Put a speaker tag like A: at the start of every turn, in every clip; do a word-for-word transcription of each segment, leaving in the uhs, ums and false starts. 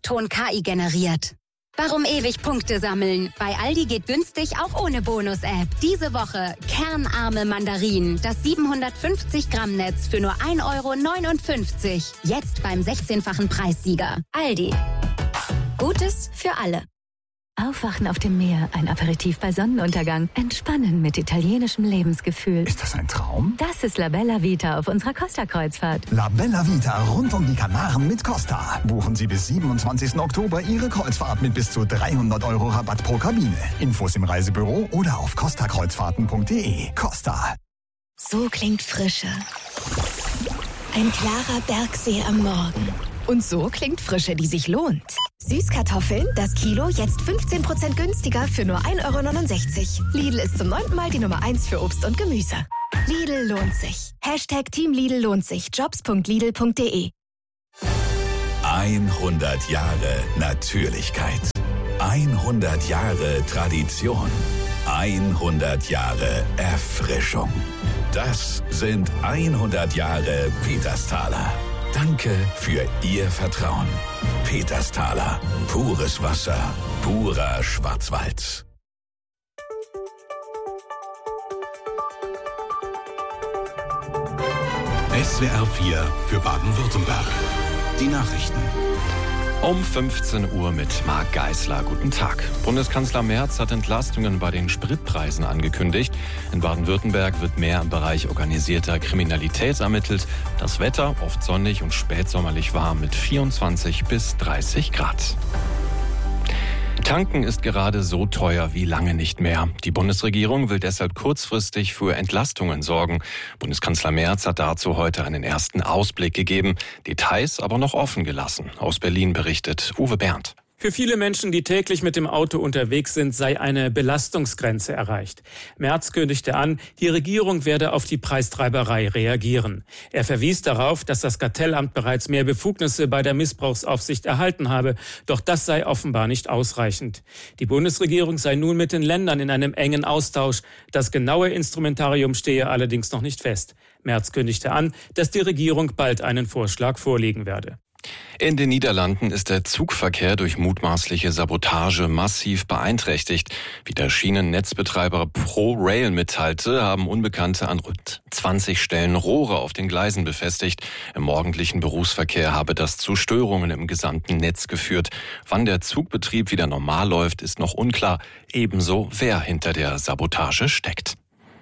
A: Ton K I generiert. Warum ewig Punkte sammeln? Bei Aldi geht günstig auch ohne Bonus-App. Diese Woche kernarme Mandarinen. Das siebenhundertfünfzig Gramm Netz für nur ein Euro neunundfünfzig. Jetzt beim sechzehnfachen Preissieger. Aldi. Gutes für alle.
B: Aufwachen auf dem Meer, ein Aperitif bei Sonnenuntergang, entspannen mit italienischem Lebensgefühl.
C: Ist das ein Traum?
B: Das ist La Bella Vita auf unserer Costa-Kreuzfahrt.
C: La Bella Vita rund um die Kanaren mit Costa. Buchen Sie bis siebenundzwanzigsten Oktober Ihre Kreuzfahrt mit bis zu dreihundert Euro Rabatt pro Kabine. Infos im Reisebüro oder auf costa kreuzfahrten punkt de. Costa.
D: So klingt Frische. Ein klarer Bergsee am Morgen. Und so klingt Frische, die sich lohnt. Süßkartoffeln, das Kilo, jetzt fünfzehn Prozent günstiger für nur ein Euro neunundsechzig. Lidl ist zum neunten Mal die Nummer eins für Obst und Gemüse. Lidl lohnt sich. Hashtag Team Lidl lohnt sich. jobs punkt lidl punkt de.
E: hundert Jahre Natürlichkeit. hundert Jahre Tradition. hundert Jahre Erfrischung. Das sind hundert Jahre Petersthaler. Danke für Ihr Vertrauen. Petersthaler. Pures Wasser. Purer Schwarzwald.
F: S W R vier für Baden-Württemberg. Die Nachrichten.
G: Um fünfzehn Uhr mit Marc Geisler. Guten Tag. Bundeskanzler Merz hat Entlastungen bei den Spritpreisen angekündigt. In Baden-Württemberg wird mehr im Bereich organisierter Kriminalität ermittelt. Das Wetter oft sonnig und spätsommerlich warm mit vierundzwanzig bis dreißig Grad. Tanken ist gerade so teuer wie lange nicht mehr. Die Bundesregierung will deshalb kurzfristig für Entlastungen sorgen. Bundeskanzler Merz hat dazu heute einen ersten Ausblick gegeben, Details aber noch offen gelassen. Aus Berlin berichtet Uwe Berndt.
H: Für viele Menschen, die täglich mit dem Auto unterwegs sind, sei eine Belastungsgrenze erreicht. Merz kündigte an, die Regierung werde auf die Preistreiberei reagieren. Er verwies darauf, dass das Kartellamt bereits mehr Befugnisse bei der Missbrauchsaufsicht erhalten habe. Doch das sei offenbar nicht ausreichend. Die Bundesregierung sei nun mit den Ländern in einem engen Austausch. Das genaue Instrumentarium stehe allerdings noch nicht fest. Merz kündigte an, dass die Regierung bald einen Vorschlag vorlegen werde.
G: In den Niederlanden ist der Zugverkehr durch mutmaßliche Sabotage massiv beeinträchtigt. Wie der Schienennetzbetreiber ProRail mitteilte, haben Unbekannte an rund zwanzig Stellen Rohre auf den Gleisen befestigt. Im morgendlichen Berufsverkehr habe das zu Störungen im gesamten Netz geführt. Wann der Zugbetrieb wieder normal läuft, ist noch unklar. Ebenso, wer hinter der Sabotage steckt.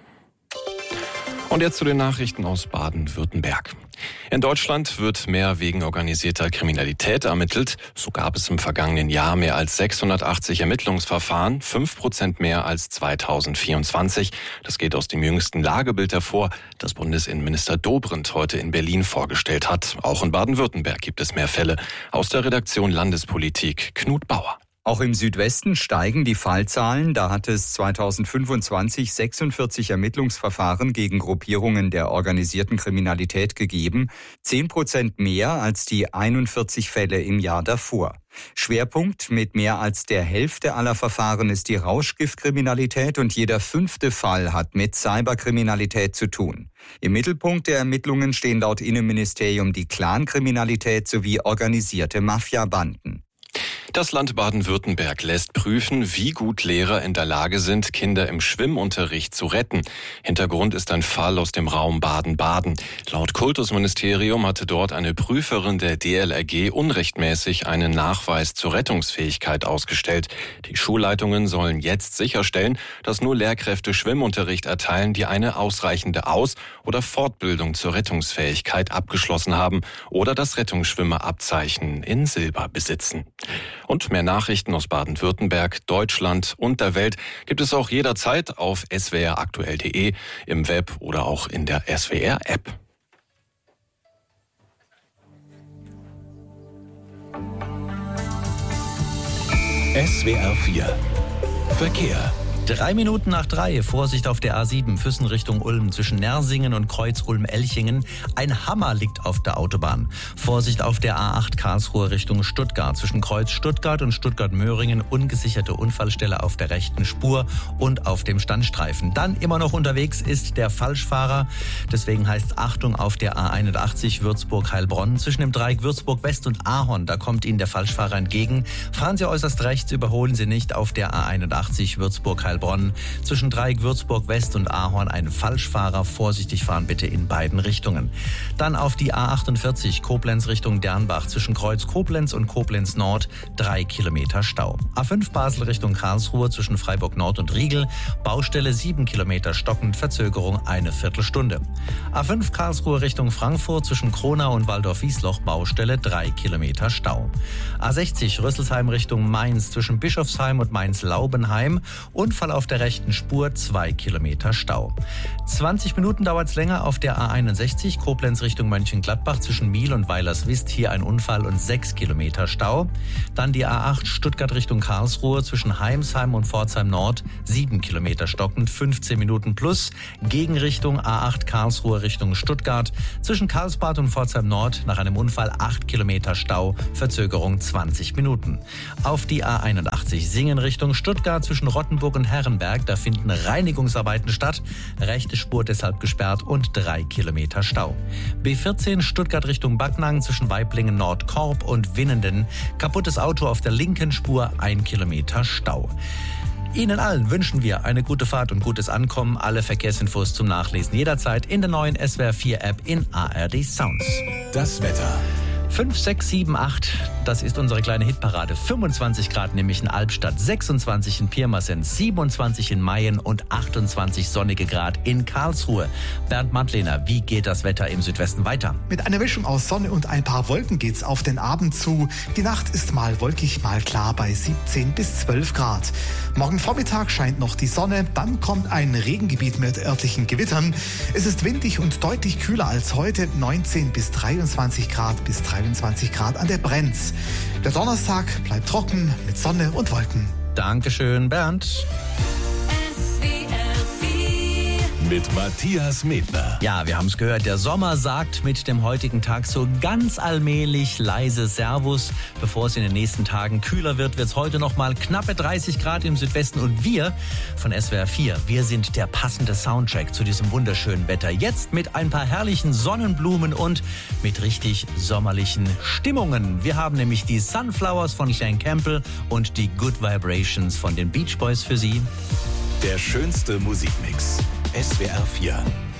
G: Und jetzt zu den Nachrichten aus Baden-Württemberg. In Deutschland wird mehr wegen organisierter Kriminalität ermittelt. So gab es im vergangenen Jahr mehr als sechshundertachtzig Ermittlungsverfahren, fünf Prozent mehr als zweitausendvierundzwanzig. Das geht aus dem jüngsten Lagebild hervor, das Bundesinnenminister Dobrindt heute in Berlin vorgestellt hat. Auch in Baden-Württemberg gibt es mehr Fälle. Aus der Redaktion Landespolitik Knut Bauer.
I: Auch im Südwesten steigen die Fallzahlen. Da hat es zweitausendfünfundzwanzig sechsundvierzig Ermittlungsverfahren gegen Gruppierungen der organisierten Kriminalität gegeben. Zehn Prozent mehr als die einundvierzig Fälle im Jahr davor. Schwerpunkt mit mehr als der Hälfte aller Verfahren ist die Rauschgiftkriminalität und jeder fünfte Fall hat mit Cyberkriminalität zu tun. Im Mittelpunkt der Ermittlungen stehen laut Innenministerium die Clankriminalität sowie organisierte Mafiabanden.
G: Das Land Baden-Württemberg lässt prüfen, wie gut Lehrer in der Lage sind, Kinder im Schwimmunterricht zu retten. Hintergrund ist ein Fall aus dem Raum Baden-Baden. Laut Kultusministerium hatte dort eine Prüferin der D L R G unrechtmäßig einen Nachweis zur Rettungsfähigkeit ausgestellt. Die Schulleitungen sollen jetzt sicherstellen, dass nur Lehrkräfte Schwimmunterricht erteilen, die eine ausreichende Aus- oder Fortbildung zur Rettungsfähigkeit abgeschlossen haben oder das Rettungsschwimmerabzeichen in Silber besitzen. Und mehr Nachrichten aus Baden-Württemberg, Deutschland und der Welt gibt es auch jederzeit auf s w r aktuell punkt de, im Web oder auch in der S W R-App.
E: S W R vier Verkehr.
J: Drei Minuten nach drei. Vorsicht auf der A sieben, Füssen Richtung Ulm zwischen Nersingen und Kreuz Ulm-Elchingen. Ein Hammer liegt auf der Autobahn. Vorsicht auf der A acht Karlsruhe Richtung Stuttgart zwischen Kreuz Stuttgart und Stuttgart-Möhringen. Ungesicherte Unfallstelle auf der rechten Spur und auf dem Standstreifen. Dann immer noch unterwegs ist der Falschfahrer. Deswegen heißt es Achtung auf der A einundachtzig Würzburg-Heilbronn zwischen dem Dreieck Würzburg-West und Ahorn. Da kommt Ihnen der Falschfahrer entgegen. Fahren Sie äußerst rechts, überholen Sie nicht auf der A einundachtzig Würzburg-Heilbronn. Zwischen Dreieck Würzburg-West und Ahorn ein Falschfahrer. Vorsichtig fahren bitte in beiden Richtungen. Dann auf die A achtundvierzig Koblenz Richtung Dernbach zwischen Kreuz Koblenz und Koblenz Nord. Drei Kilometer Stau. A fünf Basel Richtung Karlsruhe zwischen Freiburg Nord und Riegel. Baustelle sieben Kilometer stockend. Verzögerung eine Viertelstunde. A fünf Karlsruhe Richtung Frankfurt zwischen Kronau und Waldorf-Wiesloch. Baustelle drei Kilometer Stau. A sechzig Rüsselsheim Richtung Mainz zwischen Bischofsheim und Mainz-Laubenheim. Unfall auf der rechten Spur, zwei Kilometer Stau. zwanzig Minuten dauert es länger auf der A einundsechzig, Koblenz Richtung Mönchengladbach zwischen Miel und Weilerswist. Hier ein Unfall und sechs Kilometer Stau. Dann die A acht Stuttgart Richtung Karlsruhe zwischen Heimsheim und Pforzheim Nord, sieben Kilometer stockend, fünfzehn Minuten plus. Gegenrichtung A acht Karlsruhe Richtung Stuttgart zwischen Karlsbad und Pforzheim Nord nach einem Unfall acht Kilometer Stau, Verzögerung zwanzig Minuten. Auf die A einundachtzig Singen Richtung Stuttgart zwischen Rottenburg und Herrenberg, da finden Reinigungsarbeiten statt. Rechte Spur deshalb gesperrt und drei Kilometer Stau. B vierzehn Stuttgart Richtung Backnang zwischen Weiblingen Nordkorb und Winnenden. Kaputtes Auto auf der linken Spur, ein Kilometer Stau. Ihnen allen wünschen wir eine gute Fahrt und gutes Ankommen. Alle Verkehrsinfos zum Nachlesen jederzeit in der neuen S W R vier App in A R D Sounds.
E: Das Wetter.
J: fünf, sechs, sieben, acht, das ist unsere kleine Hitparade. fünfundzwanzig Grad nämlich in Albstadt, sechsundzwanzig in Pirmasens, siebenundzwanzig in Mayen und achtundzwanzig sonnige Grad in Karlsruhe. Bernd Madlener, wie geht das Wetter im Südwesten weiter?
K: Mit einer Mischung aus Sonne und ein paar Wolken geht's auf den Abend zu. Die Nacht ist mal wolkig, mal klar bei siebzehn bis zwölf Grad. Morgen Vormittag scheint noch die Sonne, dann kommt ein Regengebiet mit örtlichen Gewittern. Es ist windig und deutlich kühler als heute, neunzehn bis dreiundzwanzig Grad bis dreiundzwanzig Grad an der Brenz. Der Donnerstag bleibt trocken mit Sonne und Wolken.
J: Dankeschön, Bernd.
E: Mit Matthias Medner.
J: Ja, wir haben es gehört, der Sommer sagt mit dem heutigen Tag so ganz allmählich leise Servus. Bevor es in den nächsten Tagen kühler wird, wird es heute noch mal knappe dreißig Grad im Südwesten. Und wir von S W R vier, wir sind der passende Soundtrack zu diesem wunderschönen Wetter. Jetzt mit ein paar herrlichen Sonnenblumen und mit richtig sommerlichen Stimmungen. Wir haben nämlich die Sunflowers von Shane Campbell und die Good Vibrations von den Beach Boys für Sie.
E: Der schönste Musikmix. S W R vier.